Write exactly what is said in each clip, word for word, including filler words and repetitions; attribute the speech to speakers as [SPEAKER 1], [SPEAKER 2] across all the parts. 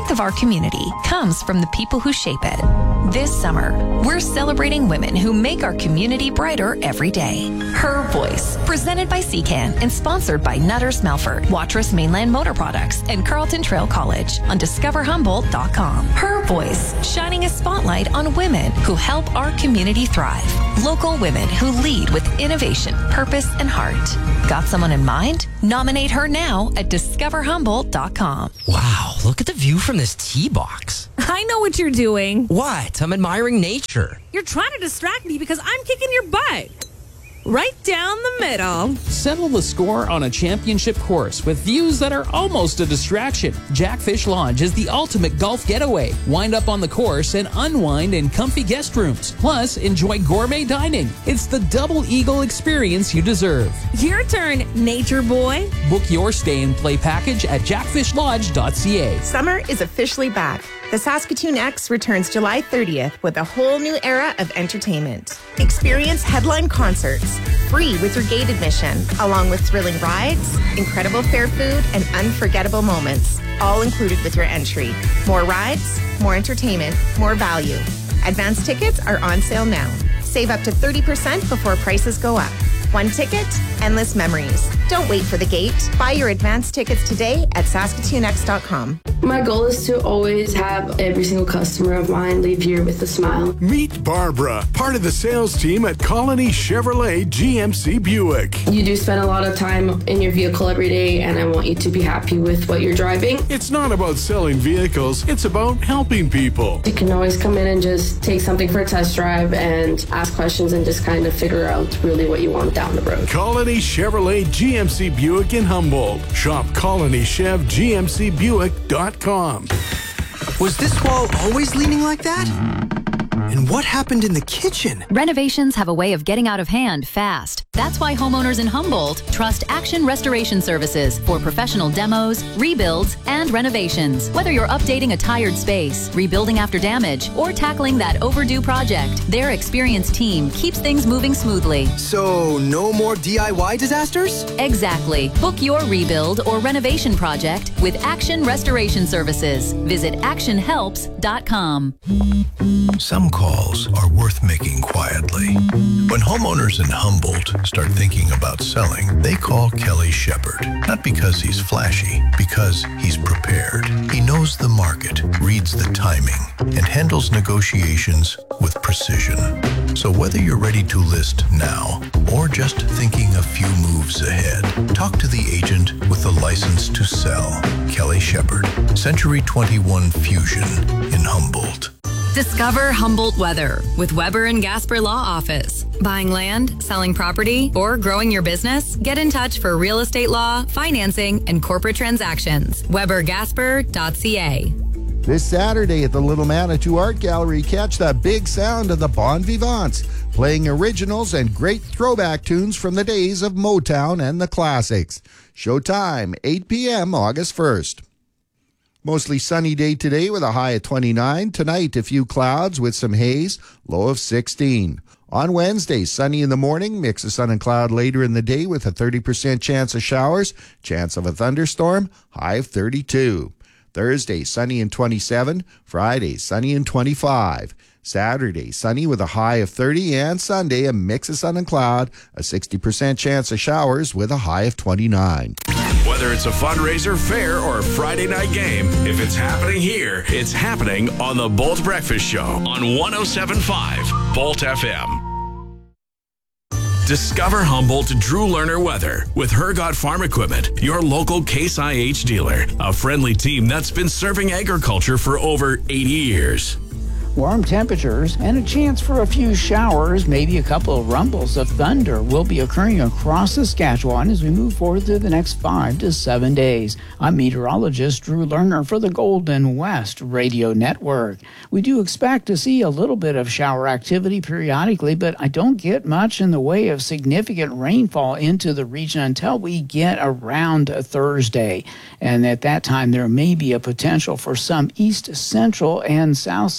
[SPEAKER 1] strength of our community comes from the people who shape it. This summer, we're celebrating women who make our community brighter every day. Her Voice, presented by C CAN and sponsored by Nutters Melford, Watrous Mainland Motor Products, and Carlton Trail College on discover humboldt dot com. Her Voice, shining a spotlight on women who help our community thrive. Local women who lead with innovation, purpose, and heart. Got someone in mind? Nominate her now at discover humboldt dot com.
[SPEAKER 2] Wow, look at the view from this tee box.
[SPEAKER 3] I know what you're doing.
[SPEAKER 2] What? I'm admiring nature.
[SPEAKER 3] You're trying to distract me because I'm kicking your butt. Right down the middle.
[SPEAKER 4] Settle the score on a championship course with views that are almost a distraction. Jackfish Lodge is the ultimate golf getaway. Wind up on the course and unwind in comfy guest rooms. Plus, enjoy gourmet dining. It's the double eagle experience you deserve.
[SPEAKER 3] Your turn, nature boy.
[SPEAKER 4] Book your stay and play package at jackfish lodge dot c a.
[SPEAKER 5] Summer is officially back. The Saskatoon X returns July thirtieth with a whole new era of entertainment. Experience headline concerts, free with your gate admission, along with thrilling rides, incredible fair food, and unforgettable moments, all included with your entry. More rides, more entertainment, more value. Advance tickets are on sale now. Save up to thirty percent before prices go up. One ticket, endless memories. Don't wait for the gate. Buy your advance tickets today at saskatoon x dot com.
[SPEAKER 6] My goal is to always have every single customer of mine leave here with a smile.
[SPEAKER 7] Meet Barbara, part of the sales team at Colony Chevrolet G M C Buick.
[SPEAKER 6] You do spend a lot of time in your vehicle every day, and I want you to be happy with what you're driving.
[SPEAKER 7] It's not about selling vehicles, it's about helping people.
[SPEAKER 6] You can always come in and just take something for a test drive and ask questions and just kind of figure out really what you want down the road.
[SPEAKER 7] Colony Chevrolet G M C Buick in Humboldt. Shop colony chev g m c buick dot com.
[SPEAKER 8] Was this wall always leaning like that? And what happened in the kitchen?
[SPEAKER 9] Renovations have a way of getting out of hand fast. That's why homeowners in Humboldt trust Action Restoration Services for professional demos, rebuilds, and renovations. Whether you're updating a tired space, rebuilding after damage, or tackling that overdue project, their experienced team keeps things moving smoothly.
[SPEAKER 8] So, no more D I Y disasters?
[SPEAKER 9] Exactly. Book your rebuild or renovation project with Action Restoration Services. Visit action helps dot com.
[SPEAKER 10] Some calls are worth making quietly. When homeowners in Humboldt start thinking about selling, they call Kelly Shepard. Not because he's flashy, because he's prepared. He knows the market, reads the timing, and handles negotiations with precision. So whether you're ready to list now or just thinking a few moves ahead, talk to the agent with the license to sell. Kelly Shepard, Century twenty-one Fusion in Humboldt.
[SPEAKER 11] Discover Humboldt Weather with Weber and Gasper Law Office. Buying land, selling property, or growing your business? Get in touch for real estate law, financing, and corporate transactions. weber gasper dot c a.
[SPEAKER 12] This Saturday at the Little Manitou Art Gallery, catch the big sound of the Bon Vivants, playing originals and great throwback tunes from the days of Motown and the classics. Showtime, eight p.m. August first. Mostly sunny day today with a high of twenty-nine. Tonight, a few clouds with some haze, low of sixteen. On Wednesday, sunny in the morning, mix of sun and cloud later in the day with a thirty percent chance of showers, chance of a thunderstorm, high of thirty-two. Thursday, sunny and twenty-seven. Friday, sunny and twenty-five. Saturday, sunny with a high of thirty, and Sunday, a mix of sun and cloud, a sixty percent chance of showers with a high of twenty-nine.
[SPEAKER 13] Whether it's a fundraiser, fair, or a Friday night game, if it's happening here, it's happening on the Bolt Breakfast Show on one oh seven point five Bolt F M. Discover Humboldt Drew Lerner Weather with Hergot Farm Equipment, your local Case I H dealer, a friendly team that's been serving agriculture for over eighty years.
[SPEAKER 14] Warm temperatures and a chance for a few showers, maybe a couple of rumbles of thunder will be occurring across Saskatchewan as we move forward through the next five to seven days. I'm meteorologist Drew Lerner for the Golden West Radio Network. We do expect to see a little bit of shower activity periodically, but I don't get much in the way of significant rainfall into the region until we get around Thursday. And at that time, there may be a potential for some east central and south central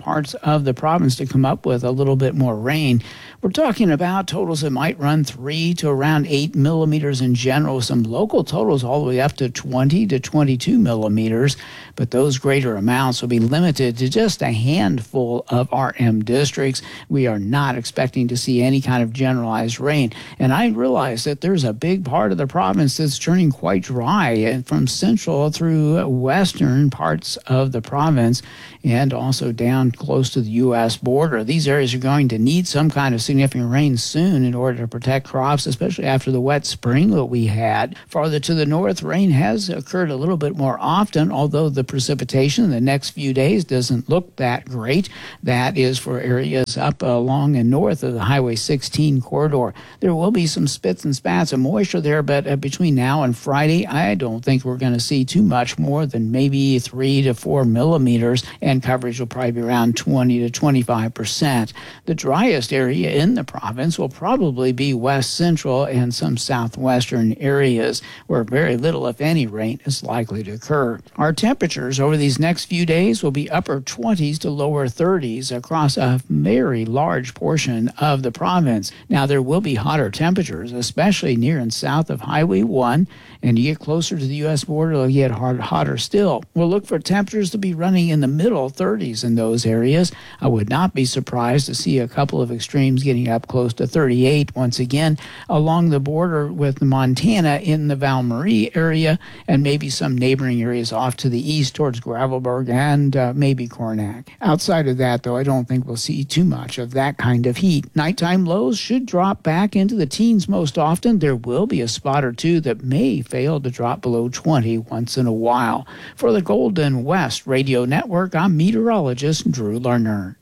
[SPEAKER 14] parts of the province to come up with a little bit more rain. We're talking about totals that might run three to around eight millimeters in general, some local totals all the way up to twenty to twenty-two millimeters. But those greater amounts will be limited to just a handful of R M districts. We are not expecting to see any kind of generalized rain. And I realize that there's a big part of the province that's turning quite dry, and from central through western parts of the province and also down close to the U S border. These areas are going to need some kind of significant rain soon in order to protect crops, especially after the wet spring that we had. Farther to the north, rain has occurred a little bit more often, although the precipitation in the next few days doesn't look that great. That is for areas up along and north of the Highway sixteen corridor. There will be some spits and spats of moisture there, but uh, between now and Friday, I don't think we're going to see too much more than maybe three to four millimeters, and coverage will probably be around twenty to twenty-five percent. The driest area in the province will probably be west central and some southwestern areas where very little, if any, rain is likely to occur. Our temperatures over these next few days will be upper twenties to lower thirties across a very large portion of the province. Now, there will be hotter temperatures, especially near and south of Highway one, and you get closer to the U S border, it'll get hard, hotter still. We'll look for temperatures to be running in the middle thirties in those areas. I would not be surprised to see a couple of extremes getting up close to thirty-eight once again along the border with Montana in the Val Marie area, and maybe some neighboring areas off to the east towards Gravelbourg and uh, maybe Cornac. Outside of that, though, I don't think we'll see too much of that kind of heat. Nighttime lows should drop back into the teens most often. There will be a spot or two that may fail to drop below twenty once in a while. For the Golden West Radio Network, I'm meteorologist Drew Larner.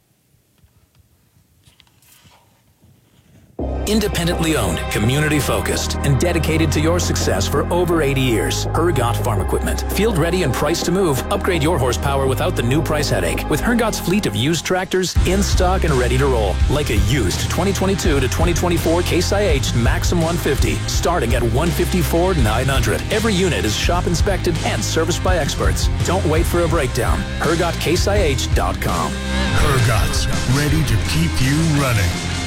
[SPEAKER 15] Independently owned, community-focused, and dedicated to your success for over eighty years. Hergot Farm Equipment. Field ready and priced to move. Upgrade your horsepower without the new price headache. With Hergot's fleet of used tractors in stock and ready to roll. Like a used twenty twenty-two to twenty twenty-four Case I H Maxim one fifty, starting at one hundred fifty-four thousand nine hundred dollars. Every unit is shop inspected and serviced by experts. Don't wait for a breakdown. Hergot Case I H dot com.
[SPEAKER 10] Hergot's, ready to keep you running.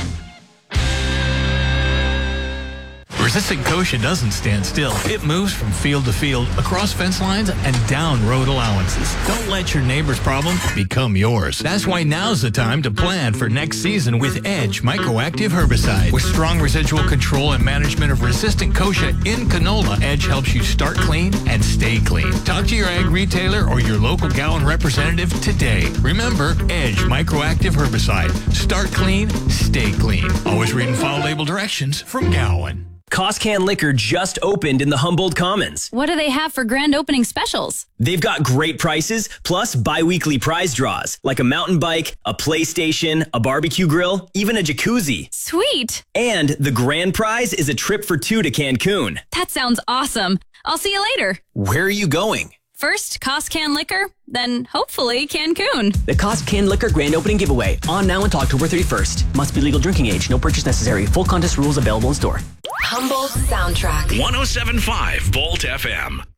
[SPEAKER 16] Resistant Kochia doesn't stand still. It moves from field to field, across fence lines, and down road allowances. Don't let your neighbor's problem become yours. That's why now's the time to plan for next season with Edge Microactive Herbicide. With strong residual control and management of resistant Kochia in canola, Edge helps you start clean and stay clean. Talk to your ag retailer or your local Gowan representative today. Remember, Edge Microactive Herbicide. Start clean, stay clean. Always read and follow label directions from Gowan.
[SPEAKER 17] Costcan Liquor just opened in the Humboldt Commons.
[SPEAKER 18] What do they have for grand opening specials?
[SPEAKER 17] They've got great prices, plus bi-weekly prize draws, like a mountain bike, a PlayStation, a barbecue grill, even a jacuzzi.
[SPEAKER 18] Sweet!
[SPEAKER 17] And the grand prize is a trip for two to Cancun.
[SPEAKER 18] That sounds awesome. I'll see you later.
[SPEAKER 17] Where are you going?
[SPEAKER 18] First, Costcan Liquor, then hopefully Cancun.
[SPEAKER 17] The Costcan Liquor Grand Opening Giveaway, on now until October thirty-first. Must be legal drinking age, no purchase necessary. Full contest rules available in store.
[SPEAKER 1] Humboldt Soundtrack.
[SPEAKER 13] one oh seven point five Bolt F M.